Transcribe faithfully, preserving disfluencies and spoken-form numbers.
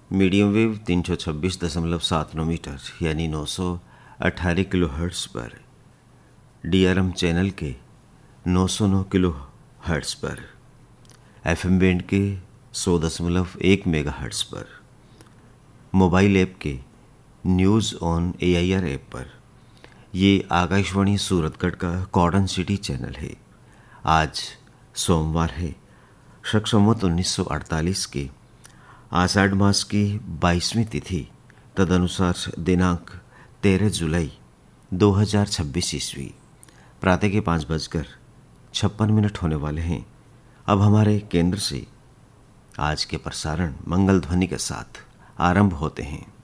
Medium wave तीन सौ छब्बीस दशमलव सात नौ मीटर यानी नौ सौ अट्ठारह किलो हर्ट्स पर, डीआरएम चैनल के नौ सौ नौ किलो हर्ट्स पर, एफएम बैंड के सौ दशमलव एक मेगा हर्ट्स पर, मोबाइल ऐप के न्यूज़ ऑन एआईआर ऐप पर। ये आकाशवाणी सूरतगढ़ का कॉर्डन सिटी चैनल है। आज सोमवार है, शक संवत उन्नीस सौ अड़तालीस के आषाढ़ मास की बाईसवीं तिथि, तदनुसार दिनांक तेरह जुलाई दो हजार छब्बीस ईस्वी। प्रातः के पाँच बजकर छप्पन मिनट होने वाले हैं। अब हमारे केंद्र से आज के प्रसारण मंगल ध्वनि के साथ आरंभ होते हैं।